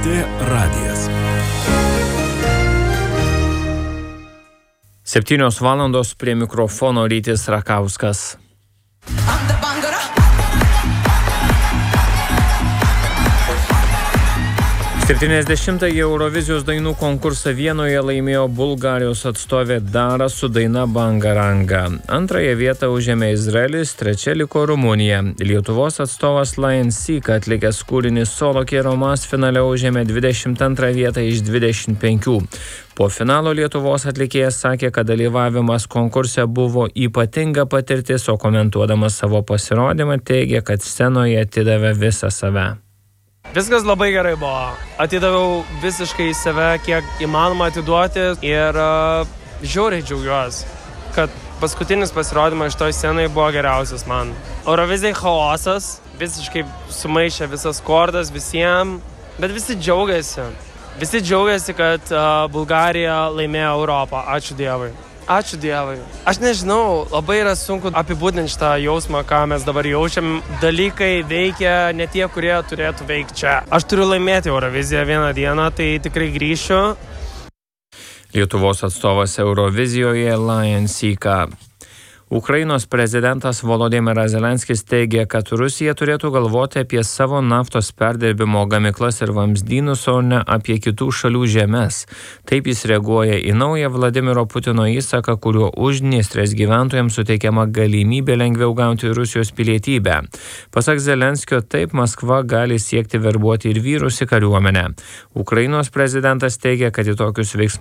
LRT radijas. 7:00 prie mikrofono Rytis Rakauskas. 70-ąjį Eurovizijos dainų konkursą Vienoje laimėjo Bulgarijos atstovė Dara su daina Bangaranga. Antrąją vietą užėmė Izraelis, trečia liko Rumunija. Lietuvos atstovas Lion Seek atlikęs kūrinį Solo Quiero Más finale užėmė 22 vietą iš 25. Po finalo Lietuvos atlikėjas sakė, kad dalyvavimas konkurse buvo ypatinga patirtis, o komentuodamas savo pasirodymą teigė, kad scenoje atidavė visą save. Viskas labai gerai buvo. Atidaviau visiškai į save, kiek įmanoma atiduoti ir žiauriai džiaugiuosi, kad paskutinis pasirodymas šitoj scenai buvo geriausias man. Eurovizijai chaosas, visiškai sumaišė visas kordas visiems, bet visi džiaugiasi. Visi džiaugiasi, kad Bulgarija laimėjo Europą. Ačiū Dievui. Ačiū Dievui. Aš nežinau, labai yra sunku apibūdinti šitą jausmą, ką mes dabar jaučiam. Dalykai veikia ne tie, kurie turėtų veikti čia. Aš turiu laimėti Euroviziją vieną dieną, tai tikrai grįšiu. Lietuvos atstovas Eurovizijoje Lion Seek. Ukrainos prezidentas Volodymyras Zelenskis teigė, kad Rusija turėtų galvoti apie savo naftos perdirbimo gamyklas ir vamzdynus, o ne apie kitų šalių žemes. Taip jis reaguoja į naują Vladimiro Putino įsaką, kuriuo Uždniestrės gyventojams suteikiama galimybė lengviau gauti Rusijos pilietybę. Pasak Zelenskio, taip Maskva gali siekti verbuoti ir vyrus į kariuomenę. Ukrainos prezidentas teigia, kad į tokius veiksmus